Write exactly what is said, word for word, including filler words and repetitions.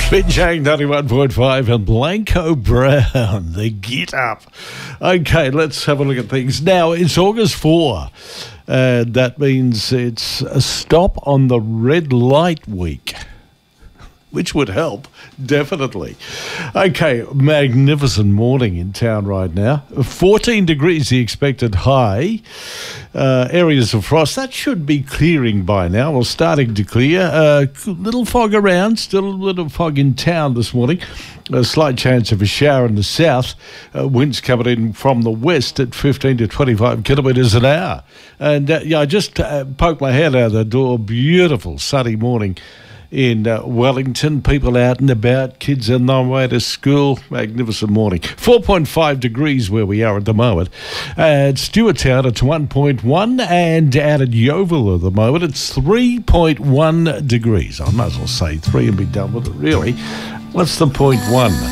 Binchang ninety-one point five and Blanco Brown, the Get Up. Okay, let's have a look at things. Now, it's August fourth. Uh, that means it's a stop on the red light week, which would help, definitely. Okay, magnificent morning in town right now. fourteen degrees the expected high. Uh, areas of frost, that should be clearing by now, or starting to clear. Uh, little fog around, still a little fog in town this morning. A slight chance of a shower in the south. Uh, winds coming in from the west at fifteen to twenty-five kilometres an hour. And uh, yeah, I just uh, poked my head out the door. Beautiful sunny morning in uh, Wellington. People out and about, kids on their way to school. Magnificent morning. four point five degrees where we are at the moment. At Stewarttown it's one point one, and out at Yeovil at the moment it's three point one degrees. I might as well say three and be done with it, really. What's the point one?